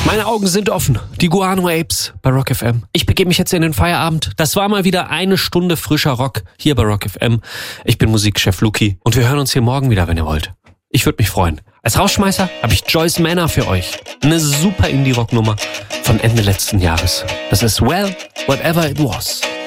Meine Augen sind offen. Die Guano Apes bei Rock FM. Ich begebe mich jetzt in den Feierabend. Das war mal wieder eine Stunde frischer Rock hier bei Rock FM. Ich bin Musikchef Luki und wir hören uns hier morgen wieder, wenn ihr wollt. Ich würde mich freuen. Als Rausschmeißer habe ich Joyce Manor für euch. Eine super Indie-Rock-Nummer von Ende letzten Jahres. Das ist Well, Whatever It Was.